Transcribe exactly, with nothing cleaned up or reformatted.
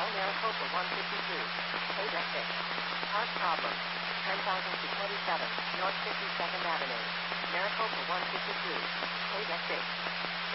Maricopa one fifty-two. Page six. Cars problem. ten thousand to twenty-seven, North fifty-second Avenue. Maricopa one fifty-two. Page six.